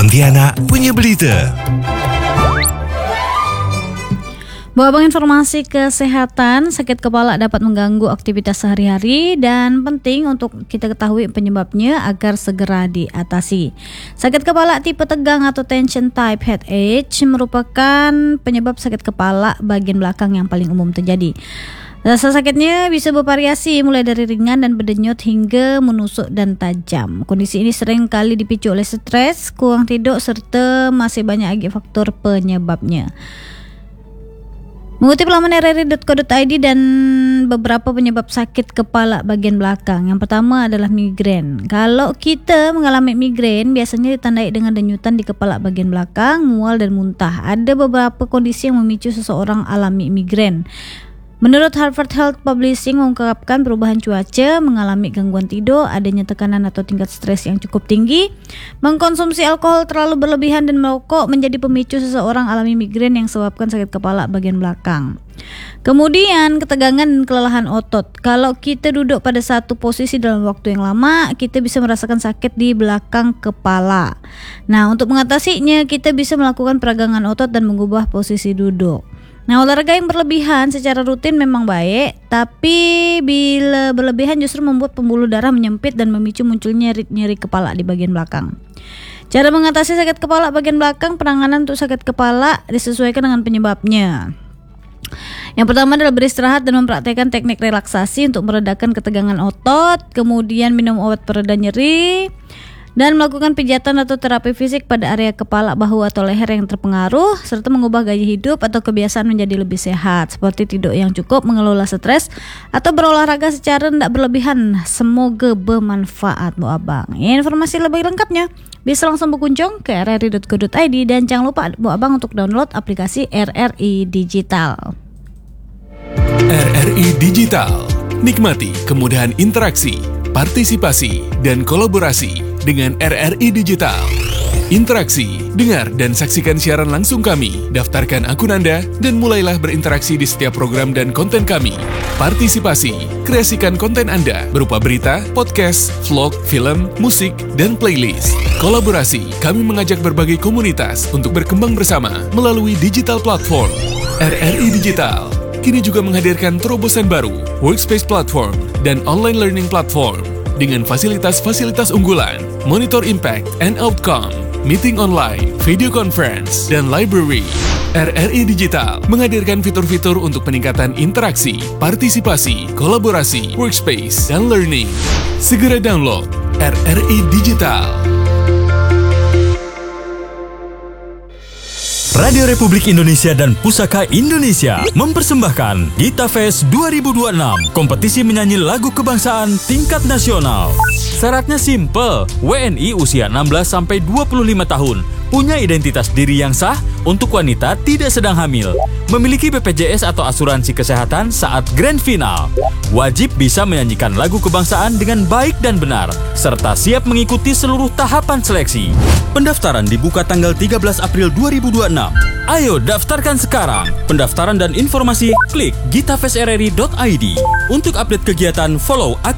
Pontianak punya berita. Abang informasi kesehatan, sakit kepala dapat mengganggu aktivitas sehari-hari dan penting untuk kita ketahui penyebabnya agar segera diatasi. Sakit kepala tipe tegang atau tension type headache merupakan penyebab sakit kepala bagian belakang yang paling umum terjadi. Rasa sakitnya bisa bervariasi mulai dari ringan dan berdenyut hingga menusuk dan tajam. Kondisi ini sering kali dipicu oleh stres, kurang tidur serta masih banyak lagi faktor penyebabnya. Mengutip laman rri.co.id dan beberapa penyebab sakit kepala bagian belakang. Yang pertama adalah migrain. Kalau kita mengalami migrain, biasanya ditandai dengan denyutan di kepala bagian belakang, mual dan muntah. Ada beberapa kondisi yang memicu seseorang alami migrain. Menurut Harvard Health Publishing mengungkapkan perubahan cuaca, mengalami gangguan tidur, adanya tekanan atau tingkat stres yang cukup tinggi, mengkonsumsi alkohol terlalu berlebihan dan merokok menjadi pemicu seseorang alami migrain yang sebabkan sakit kepala bagian belakang. Kemudian ketegangan dan kelelahan otot. Kalau kita duduk pada satu posisi dalam waktu yang lama, kita bisa merasakan sakit di belakang kepala. Nah, untuk mengatasinya kita bisa melakukan peragangan otot dan mengubah posisi duduk. Nah, olahraga yang berlebihan secara rutin memang baik, tapi bila berlebihan justru membuat pembuluh darah menyempit dan memicu munculnya nyeri kepala di bagian belakang. Cara mengatasi sakit kepala bagian belakang, penanganan untuk sakit kepala disesuaikan dengan penyebabnya. Yang pertama adalah beristirahat dan mempraktikkan teknik relaksasi untuk meredakan ketegangan otot, kemudian minum obat pereda nyeri, dan melakukan pijatan atau terapi fisik pada area kepala, bahu atau leher yang terpengaruh, serta mengubah gaya hidup atau kebiasaan menjadi lebih sehat, seperti tidur yang cukup, mengelola stres, atau berolahraga secara tidak berlebihan. Semoga bermanfaat, Bu Abang. Informasi lebih lengkapnya bisa langsung berkunjung ke rri.co.id dan jangan lupa Bu Abang untuk download aplikasi RRI Digital. RRI Digital. Nikmati kemudahan interaksi, partisipasi, dan kolaborasi dengan RRI Digital. Interaksi, dengar dan saksikan siaran langsung kami, daftarkan akun Anda, dan mulailah berinteraksi di setiap program dan konten kami. Partisipasi, kreasikan konten Anda berupa berita, podcast, vlog, film, musik, dan playlist. Kolaborasi, kami mengajak berbagai komunitas untuk berkembang bersama melalui digital platform. RRI Digital kini juga menghadirkan terobosan baru, workspace platform, dan online learning platform dengan fasilitas-fasilitas unggulan, monitor impact and outcome, meeting online, video conference, dan library. RRI Digital menghadirkan fitur-fitur untuk peningkatan interaksi, partisipasi, kolaborasi, workspace, dan learning. Segera download RRI Digital. Radio Republik Indonesia dan Pusaka Indonesia mempersembahkan Gita Fest 2026, kompetisi menyanyi lagu kebangsaan tingkat nasional. Syaratnya simple, WNI usia 16-25 tahun, punya identitas diri yang sah, untuk wanita tidak sedang hamil, memiliki BPJS atau asuransi kesehatan saat grand final, wajib bisa menyanyikan lagu kebangsaan dengan baik dan benar, serta siap mengikuti seluruh tahapan seleksi. Pendaftaran dibuka tanggal 13 April 2026. Ayo daftarkan sekarang. Pendaftaran dan informasi klik gitafestrri.id. Untuk update kegiatan follow